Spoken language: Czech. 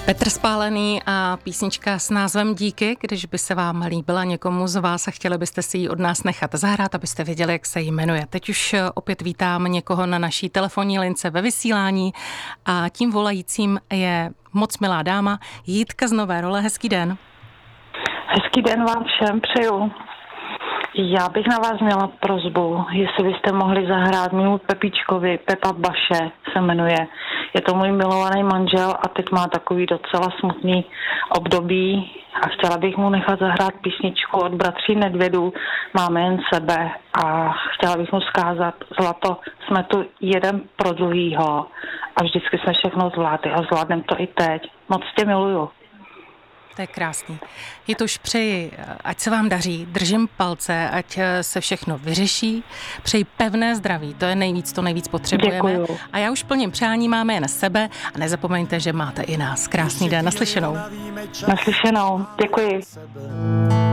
Petr Spálený a písnička s názvem Díky, když by se vám líbila někomu z vás a chtěli byste si ji od nás nechat zahrát, abyste věděli, jak se jmenuje. Teď už opět vítám někoho na naší telefonní lince ve vysílání a tím volajícím je moc milá dáma Jitka z Nové Role. Hezký den. Hezký den vám všem přeju. Já bych na vás měla prosbu, jestli byste mohli zahrát mému Pepíčkovi, Pepa Baše se jmenuje. Je to můj milovaný manžel a teď má takový docela smutný období a chtěla bych mu nechat zahrát písničku od bratří Nedvědů Máme jen sebe a chtěla bych mu vzkázat: zlato, jsme tu jeden pro druhýho a vždycky jsme všechno zvládli a zvládneme to i teď. Moc tě miluju. To je krásný. Jituš, přeji, ať se vám daří, držím palce, ať se všechno vyřeší, přeji pevné zdraví, to je nejvíc, to nejvíc potřebujeme. Děkuju. A já už plním přání, máme jen sebe a nezapomeňte, že máte i nás. Krásný den, naslyšenou. Naslyšenou, děkuji.